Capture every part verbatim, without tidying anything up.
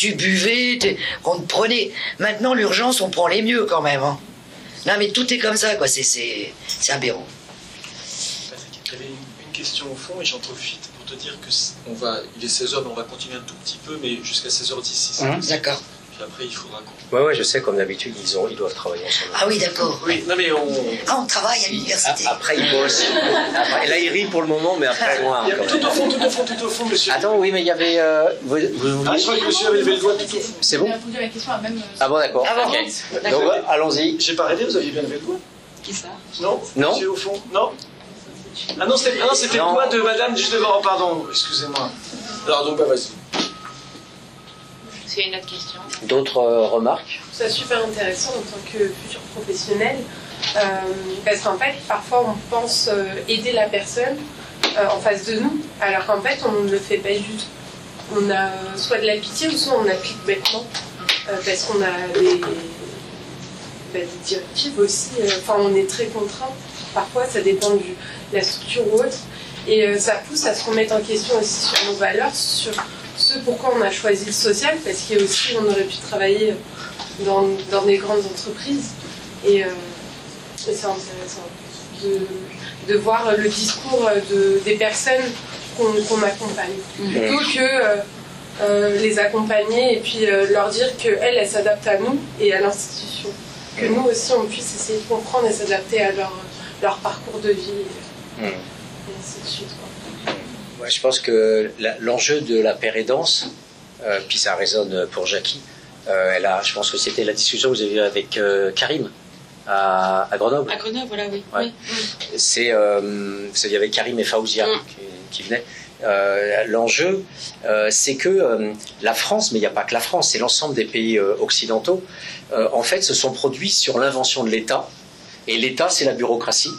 tu buvais, on te prenait. Maintenant, l'urgence, on prend les mieux quand même. Hein. Non, mais tout est comme ça, quoi. C'est, c'est, c'est aberrant. Il y avait une, une question au fond, et j'en profite pour te dire que on va, il est seize heures, mais on va continuer un tout petit peu, mais jusqu'à seize heures dix, si c'est mmh, d'accord. Puis après, il faudra qu'on... Ouais, ouais, je sais, comme d'habitude, ils, ont, ils doivent travailler ensemble. Ah oui, d'accord. Oui, non, mais on... Ah, on travaille à l'université. Après, ils bossent. Après, là, il rit pour le moment, mais après, loin. Il y a tout au fond, tout au fond, tout au fond, monsieur. Attends, oui, mais il y avait... Euh, vous, vous, ah, je crois que monsieur avait levé le doigt tout au fond. C'est bon? Il a posé la question à même... Ah bon, d'accord. Ah bon, okay. Donc, allons-y. J'ai pas rêvé, vous aviez bien levé le doigt? Qui ça? Non? Non. Monsieur au fond? Non? Ah non, c'était, ah non, c'était le doigt de madame juste devant. Oh, pardon, excusez-moi. Alors, donc, bah, vas-y. Est-ce qu'il y a une autre question? D'autres euh, remarques? C'est super intéressant en tant que futur professionnel, euh, parce qu'en fait, parfois on pense euh, aider la personne euh, en face de nous, alors qu'en fait on ne le fait pas du tout. On a soit de la pitié ou soit on applique bêtement, euh, parce qu'on a des, bah, des directives aussi, enfin euh, on est très contraint, parfois ça dépend de la structure ou autre, et euh, ça pousse à se remettre en question aussi sur nos valeurs, sur ce pourquoi on a choisi le social, parce qu'il y a aussi, on aurait pu travailler dans, dans des grandes entreprises, et, euh, et c'est intéressant de, de voir le discours de, des personnes qu'on qu'on accompagne, plutôt que euh, euh, les accompagner et puis euh, leur dire qu'elles, elles s'adaptent à nous et à l'institution, que nous aussi on puisse essayer de comprendre et s'adapter à leur, leur parcours de vie, et, et ainsi de suite, quoi. Ouais, je pense que la, l'enjeu de la paire aidance, euh, puis ça résonne pour Jackie, euh, elle a, je pense que c'était la discussion que vous avez eue avec euh, Karim à, à Grenoble. À Grenoble, voilà, oui. Ouais. oui. C'est, euh, c'est, il y avait Karim et Faouzia mm. qui, qui venaient. Euh, l'enjeu, euh, c'est que euh, la France, mais il n'y a pas que la France, c'est l'ensemble des pays euh, occidentaux, euh, en fait, se sont produits sur l'invention de l'État. Et l'État, c'est la bureaucratie.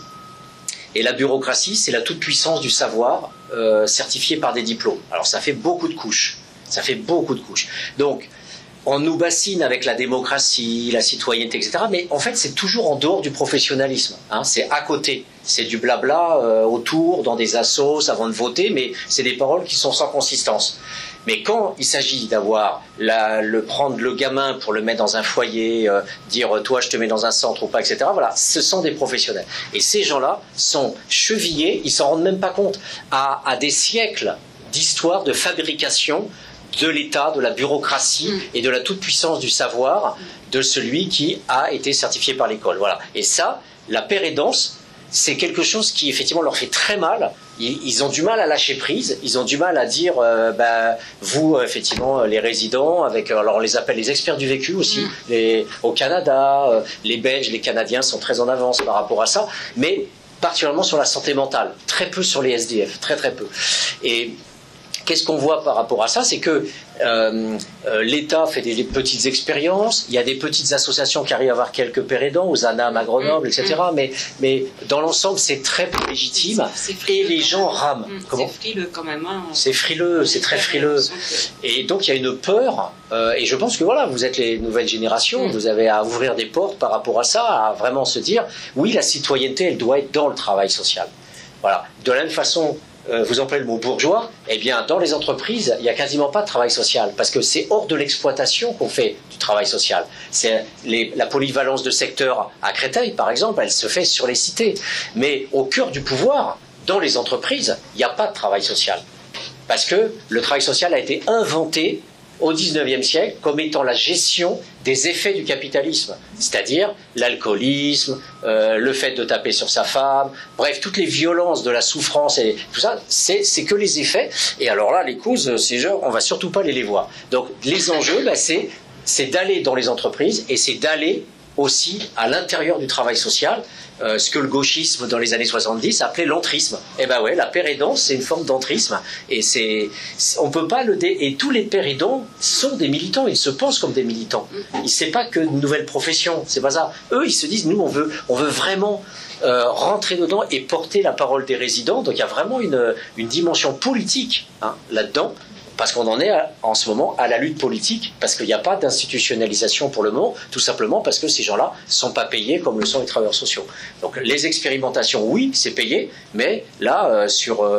Et la bureaucratie, c'est la toute-puissance du savoir euh, certifié par des diplômes. Alors ça fait beaucoup de couches. Ça fait beaucoup de couches. Donc, on nous bassine avec la démocratie, la citoyenneté, et cetera. Mais en fait, c'est toujours en dehors du professionnalisme. Hein, c'est à côté. C'est du blabla euh, autour, dans des assos, avant de voter, mais c'est des paroles qui sont sans consistance. Mais quand il s'agit d'avoir la, le prendre le gamin pour le mettre dans un foyer, euh, dire toi je te mets dans un centre ou pas, et cetera. Voilà, ce sont des professionnels. Et ces gens-là sont chevillés, ils s'en rendent même pas compte, à, à des siècles d'histoire de fabrication de l'État, de la bureaucratie et de la toute-puissance du savoir de celui qui a été certifié par l'école. Voilà. Et ça, la paire aidance, c'est quelque chose qui effectivement leur fait très mal. Ils, ils ont du mal à lâcher prise, ils ont du mal à dire, euh, bah, vous effectivement les résidents, avec, alors on les appelle les experts du vécu aussi, mmh. les, au Canada, euh, les Belges, les Canadiens sont très en avance par rapport à ça, mais particulièrement sur la santé mentale, très peu sur les S D F, très très peu. Et qu'est-ce qu'on voit par rapport à ça? C'est que euh, euh, l'État fait des, des petites expériences, il y a des petites associations qui arrivent à avoir quelques paires aidants, aux ANAM à Grenoble, mmh, et cetera. Mmh. Mais, mais dans l'ensemble, c'est très peu légitime c'est, c'est et les gens rament. Mmh, Comment? C'est frileux quand même. Hein. C'est frileux, c'est très frileux. Et donc, il y a une peur, euh, et je pense que voilà, vous êtes les nouvelles générations, mmh. vous avez à ouvrir des portes par rapport à ça, à vraiment se dire, oui, la citoyenneté, elle doit être dans le travail social. Voilà. De la même façon, Euh, vous employez le mot bourgeois, eh bien, dans les entreprises, il n'y a quasiment pas de travail social, parce que c'est hors de l'exploitation qu'on fait du travail social. C'est les, la polyvalence de secteur à Créteil, par exemple, elle se fait sur les cités. Mais au cœur du pouvoir, dans les entreprises, il n'y a pas de travail social. Parce que le travail social a été inventé au dix-neuvième siècle comme étant la gestion des effets du capitalisme, c'est-à-dire l'alcoolisme, euh, le fait de taper sur sa femme, bref, toutes les violences de la souffrance et tout ça, c'est, c'est que les effets. Et alors là, les causes, c'est genre, on va surtout pas les les voir. Donc les enjeux, bah, c'est, c'est d'aller dans les entreprises et c'est d'aller aussi à l'intérieur du travail social, euh, ce que le gauchisme dans les années soixante-dix appelait l'entrisme. Et ben ouais, la paire aidance, c'est une forme d'entrisme. Et c'est, c'est on peut pas le dé... Et tous les paires aidants sont des militants, ils se pensent comme des militants. Ils c'est pas que une nouvelle profession, c'est pas ça. Eux, ils se disent, nous, on veut, on veut vraiment euh, rentrer dedans et porter la parole des résidents. Donc il y a vraiment une, une dimension politique hein, là-dedans. Parce qu'on en est à, en ce moment à la lutte politique, parce qu'il n'y a pas d'institutionnalisation pour le moment, tout simplement parce que ces gens-là ne sont pas payés comme le sont les travailleurs sociaux. Donc les expérimentations, oui, c'est payé, mais là, euh, sur euh,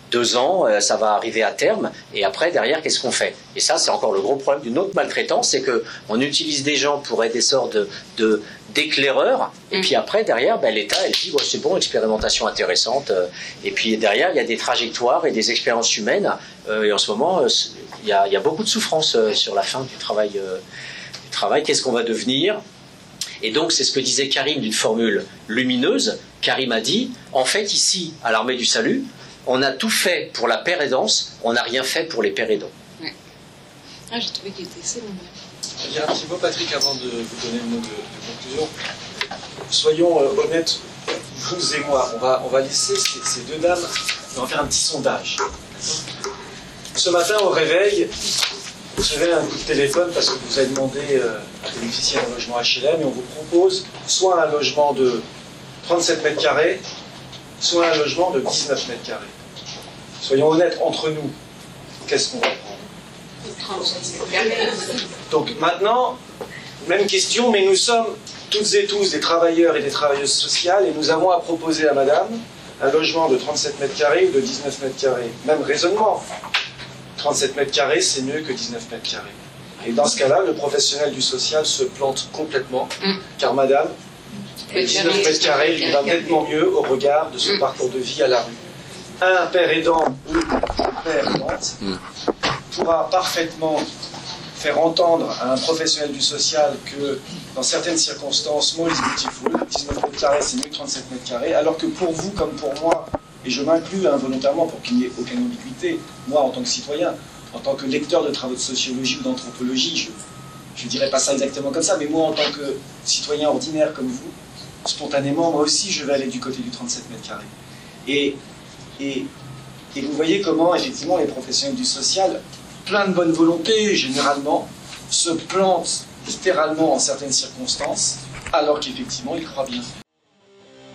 deux ans, euh, ça va arriver à terme, et après, derrière, qu'est-ce qu'on fait? Et ça, c'est encore le gros problème d'une autre maltraitance, c'est qu'on utilise des gens pour être des sortes de, de, d'éclaireurs, et puis après, derrière, ben, l'État, elle dit, ouais, c'est bon, expérimentation intéressante, euh, et puis derrière, il y a des trajectoires et des expériences humaines, euh, et en ce moment, euh, il y, a, il y a beaucoup de souffrance euh, sur la fin du travail. Euh, du travail. Qu'est-ce qu'on va devenir? Et donc, c'est ce que disait Karim d'une formule lumineuse. Karim a dit, en fait, ici, à l'Armée du Salut, on a tout fait pour la paire aidance, on n'a rien fait pour les pères aidants. Ouais. Ah, j'ai trouvé qu'il était assez bon. Je vais dire un petit mot, Patrick, avant de vous donner le mot de, de conclusion. Soyons euh, honnêtes, vous et moi, on va, on va laisser ces, ces deux dames, on va faire un petit sondage. Ce matin, au réveil, vous recevez un coup de téléphone parce que vous avez demandé euh, à bénéficier d'un logement H L M et on vous propose soit un logement de trente-sept mètres carrés, soit un logement de dix-neuf mètres carrés. Soyons honnêtes entre nous, qu'est-ce qu'on va prendre? Donc maintenant, même question, mais nous sommes toutes et tous des travailleurs et des travailleuses sociales et nous avons à proposer à madame un logement de trente-sept mètres carrés ou de dix-neuf mètres carrés. Même raisonnement. trente-sept mètres carrés, c'est mieux que dix-neuf mètres carrés. Et dans ce cas-là, le professionnel du social se plante complètement, car madame, dix-neuf mètres carrés, il va nettement mieux au regard de son parcours de vie à la rue. Un père aidant ou une père aidante pourra parfaitement faire entendre à un professionnel du social que dans certaines circonstances, small is beautiful, dix-neuf mètres carrés c'est mieux que trente-sept mètres carrés, alors que pour vous comme pour moi, et je m'inclus involontairement pour qu'il n'y ait aucune ambiguïté, moi en tant que citoyen, en tant que lecteur de travaux de sociologie ou d'anthropologie, je ne dirais pas ça exactement comme ça, mais moi en tant que citoyen ordinaire comme vous, spontanément, moi aussi je vais aller du côté du trente-sept mètres carrés. Et, et, et vous voyez comment effectivement les professionnels du social, plein de bonne volonté généralement, se plantent littéralement en certaines circonstances, alors qu'effectivement ils croient bien.